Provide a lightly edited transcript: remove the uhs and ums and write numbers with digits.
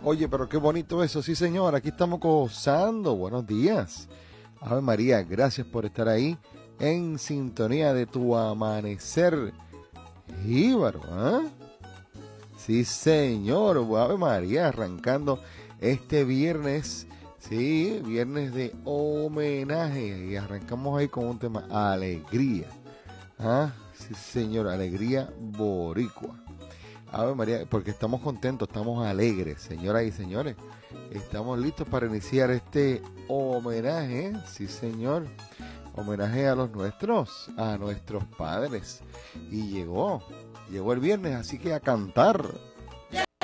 Oye, pero qué bonito eso, sí señor, aquí estamos gozando, buenos días. Ave María, gracias por estar ahí en sintonía de tu amanecer jíbaro, ¿ah? Sí señor, Ave María, arrancando este viernes, sí, viernes de homenaje, y arrancamos ahí con un tema, alegría, ¿ah? Sí señor, alegría boricua. Ave María, porque estamos contentos, estamos alegres, señoras y señores. Estamos listos para iniciar este homenaje, sí señor, homenaje a nuestros padres. Y llegó el viernes, así que a cantar,